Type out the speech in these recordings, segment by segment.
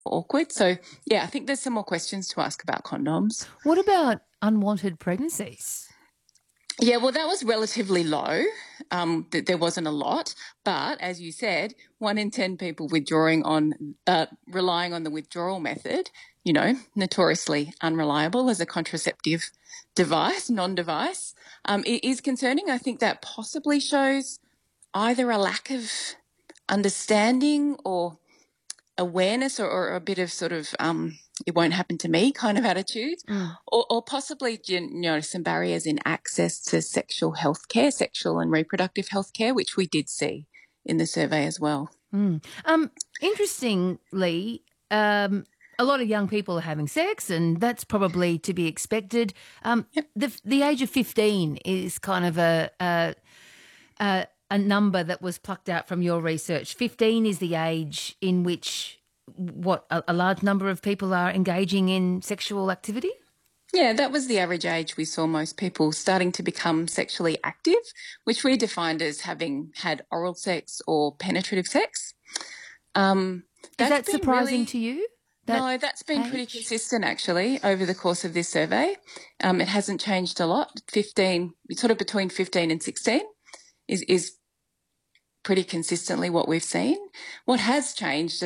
awkward. So, yeah, I think there's some more questions to ask about condoms. What about unwanted pregnancies? Yeah, well, that was relatively low. There wasn't a lot, but as you said, 1 in 10 people relying on the withdrawal method, notoriously unreliable as a contraceptive device, non-device, it is concerning. I think that possibly shows either a lack of understanding or awareness or a bit of sort of it won't happen to me kind of attitude, or possibly some barriers in access to sexual and reproductive health care, which we did see in the survey as well. Interestingly, a lot of young people are having sex, and that's probably to be expected. The age of 15 is kind of a number that was plucked out from your research. 15 is the age in which a large number of people are engaging in sexual activity? Yeah, that was the average age we saw most people starting to become sexually active, which we defined as having had oral sex or penetrative sex. Is that surprising to you? No, that's been pretty consistent actually over the course of this survey. It hasn't changed a lot. 15, sort of between 15 and 16 is pretty consistently what we've seen. What has changed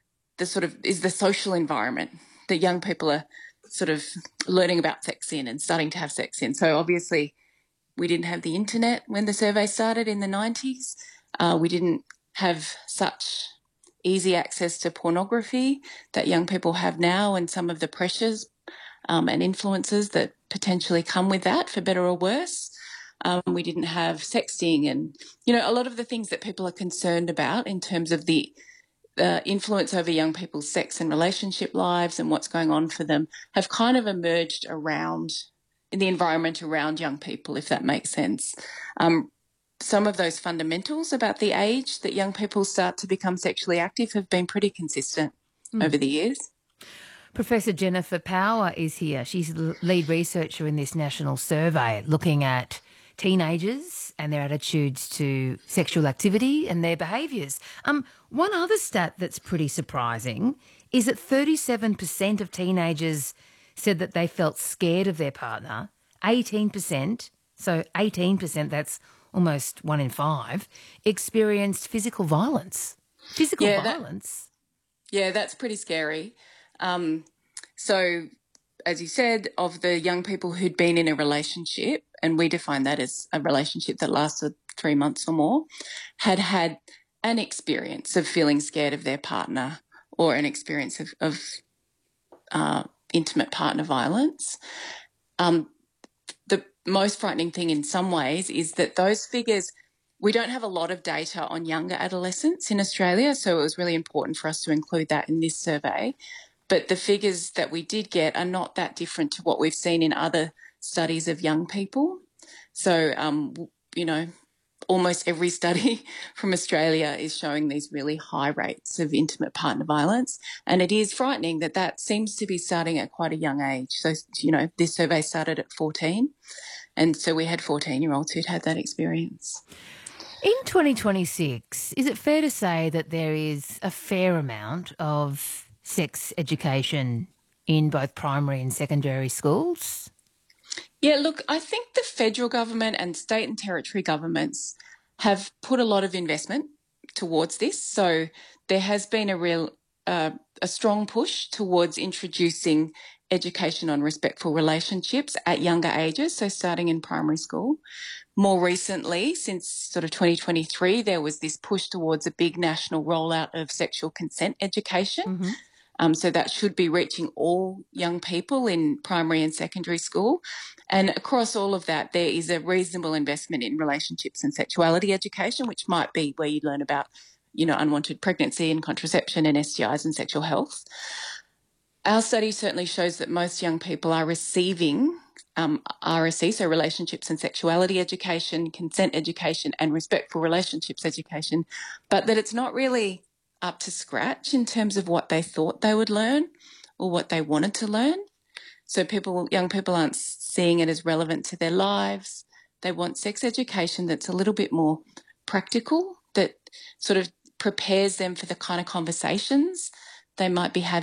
is the social environment that young people are sort of learning about sex in and starting to have sex in. So obviously we didn't have the internet when the survey started in the 90s. We didn't have such easy access to pornography that young people have now, and some of the pressures and influences that potentially come with that, for better or worse. We didn't have sexting and, a lot of the things that people are concerned about in terms of the influence over young people's sex and relationship lives and what's going on for them have kind of emerged in the environment around young people, if that makes sense. Some of those fundamentals about the age that young people start to become sexually active have been pretty consistent over the years. Professor Jennifer Power is here. She's the lead researcher in this national survey looking at teenagers and their attitudes to sexual activity and their behaviours. One other stat that's pretty surprising is that 37% of teenagers said that they felt scared of their partner. 18%, so 18%, that's almost 1 in 5, experienced physical violence. Violence? Yeah, that's pretty scary. So, as you said, of the young people who'd been in a relationship, and we define that as a relationship that lasted 3 months or more, had an experience of feeling scared of their partner or an experience of intimate partner violence. The most frightening thing in some ways is that those figures, we don't have a lot of data on younger adolescents in Australia, so it was really important for us to include that in this survey. But the figures that we did get are not that different to what we've seen in other studies of young people. So, almost every study from Australia is showing these really high rates of intimate partner violence. And it is frightening that seems to be starting at quite a young age. So, this survey started at 14. And so we had 14-year-olds who'd had that experience. In 2026, is it fair to say that there is a fair amount of sex education in both primary and secondary schools? Yeah, look, I think the federal government and state and territory governments have put a lot of investment towards this. So there has been a strong push towards introducing education on respectful relationships at younger ages, so starting in primary school. More recently, since sort of 2023, there was this push towards a big national rollout of sexual consent education. Mm-hmm. So that should be reaching all young people in primary and secondary school. And across all of that, there is a reasonable investment in relationships and sexuality education, which might be where you learn about, unwanted pregnancy and contraception and STIs and sexual health. Our study certainly shows that most young people are receiving RSE, so relationships and sexuality education, consent education and respectful relationships education, but that it's not really up to scratch in terms of what they thought they would learn or what they wanted to learn. So young people aren't seeing it as relevant to their lives. They want sex education that's a little bit more practical, that sort of prepares them for the kind of conversations they might be having